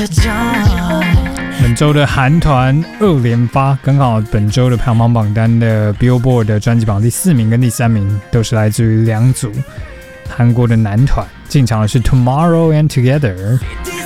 本周的韩团2连发，刚好本周的排行榜单的 Billboard 的专辑榜第4名跟第3名都是来自于2组韩国的男团，进场的是 Tomorrow and Together。